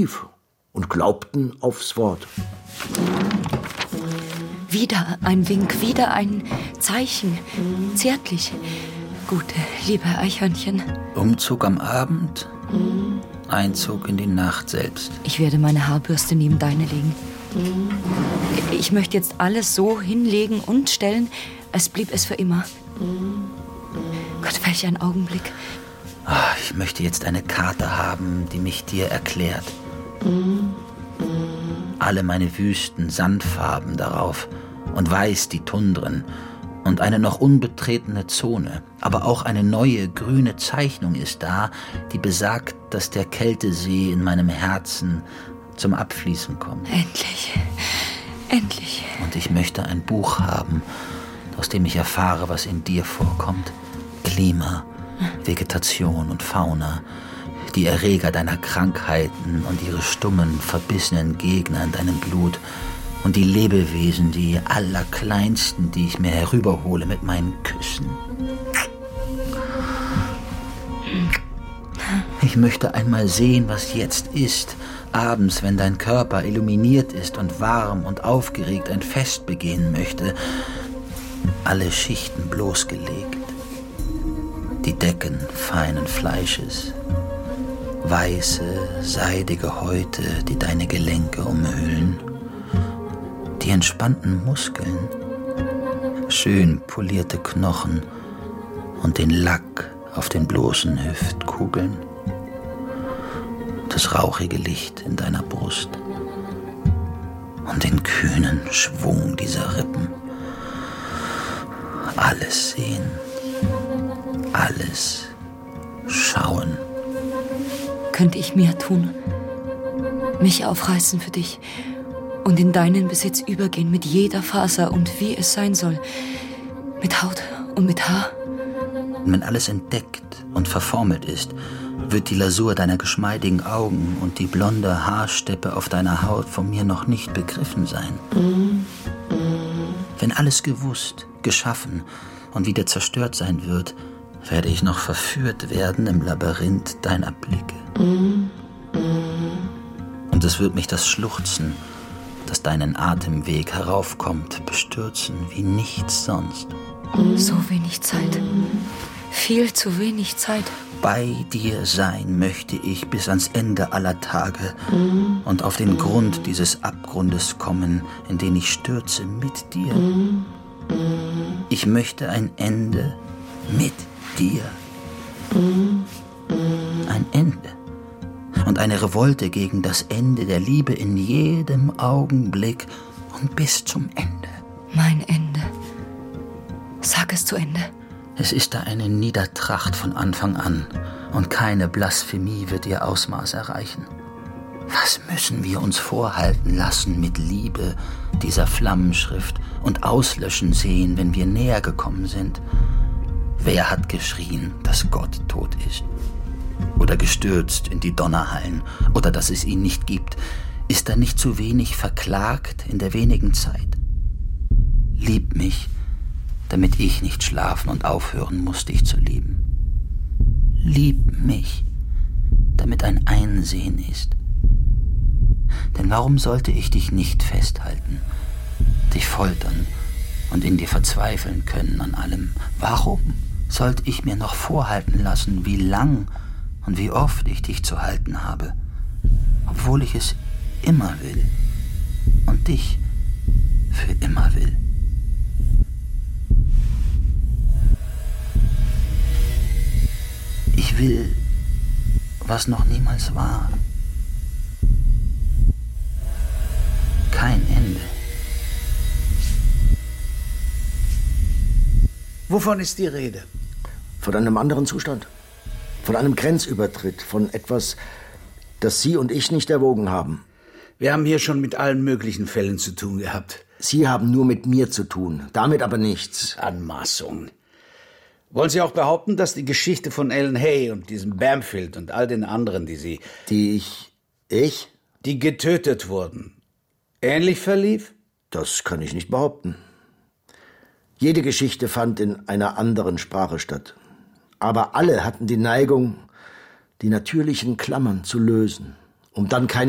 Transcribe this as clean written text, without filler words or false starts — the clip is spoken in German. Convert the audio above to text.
Brief und glaubten aufs Wort. Wieder ein Wink, wieder ein Zeichen. Zärtlich. Gute, liebe Eichhörnchen. Umzug am Abend, Einzug in die Nacht selbst. Ich werde meine Haarbürste neben deine legen. Ich möchte jetzt alles so hinlegen und stellen, als blieb es für immer. Gott, welch ein Augenblick. Ich möchte jetzt eine Karte haben, die mich dir erklärt. Alle meine Wüsten, Sandfarben darauf und weiß die Tundren und eine noch unbetretene Zone. Aber auch eine neue, grüne Zeichnung ist da, die besagt, dass der Kältesee in meinem Herzen zum Abfließen kommt. Endlich, endlich. Und ich möchte ein Buch haben, aus dem ich erfahre, was in dir vorkommt. Klima, Vegetation und Fauna, die Erreger deiner Krankheiten und ihre stummen, verbissenen Gegner in deinem Blut und die Lebewesen, die allerkleinsten, die ich mir herüberhole mit meinen Küssen. Ich möchte einmal sehen, was jetzt ist, abends, wenn dein Körper illuminiert ist und warm und aufgeregt ein Fest begehen möchte. Alle Schichten bloßgelegt, die Decken feinen Fleisches, weiße, seidige Häute, die deine Gelenke umhüllen, die entspannten Muskeln, schön polierte Knochen und den Lack auf den bloßen Hüftkugeln, das rauchige Licht in deiner Brust und den kühnen Schwung dieser Rippen. Alles sehen, alles schauen. Könnte ich mehr tun? Mich aufreißen für dich und in deinen Besitz übergehen mit jeder Faser und wie es sein soll. Mit Haut und mit Haar. Und wenn alles entdeckt und verformelt ist, wird die Lasur deiner geschmeidigen Augen und die blonde Haarsteppe auf deiner Haut von mir noch nicht begriffen sein. Wenn alles gewusst, geschaffen und wieder zerstört sein wird, werde ich noch verführt werden im Labyrinth deiner Blicke. Und es wird mich das Schluchzen, das deinen Atemweg heraufkommt, bestürzen wie nichts sonst. So wenig Zeit. Viel zu wenig Zeit. Bei dir sein möchte ich bis ans Ende aller Tage und auf den Grund dieses Abgrundes kommen, in den ich stürze mit dir. Ich möchte ein Ende mit dir. Ein Ende. Und eine Revolte gegen das Ende der Liebe in jedem Augenblick und bis zum Ende. Mein Ende. Sag es zu Ende. Es ist da eine Niedertracht von Anfang an und keine Blasphemie wird ihr Ausmaß erreichen. Was müssen wir uns vorhalten lassen mit Liebe, dieser Flammenschrift und auslöschen sehen, wenn wir näher gekommen sind? Wer hat geschrien, dass Gott tot ist? Oder gestürzt in die Donnerhallen? Oder dass es ihn nicht gibt? Ist er nicht zu wenig verklagt in der wenigen Zeit? Lieb mich, damit ich nicht schlafen und aufhören muss, dich zu lieben. Lieb mich, damit ein Einsehen ist. Denn warum sollte ich dich nicht festhalten, dich foltern und in dir verzweifeln können an allem? Warum sollte ich mir noch vorhalten lassen, wie lang und wie oft ich dich zu halten habe, obwohl ich es immer will und dich für immer will? Ich will, was noch niemals war. Kein Ende. Wovon ist die Rede? Von einem anderen Zustand. Von einem Grenzübertritt. Von etwas, das Sie und ich nicht erwogen haben. Wir haben hier schon mit allen möglichen Fällen zu tun gehabt. Sie haben nur mit mir zu tun. Damit aber nichts. Anmaßung. Wollen Sie auch behaupten, dass die Geschichte von Ellen Hay und diesem Bamfield und all den anderen, die getötet wurden, ähnlich verlief? Das kann ich nicht behaupten. Jede Geschichte fand in einer anderen Sprache statt. Aber alle hatten die Neigung, die natürlichen Klammern zu lösen, um dann keine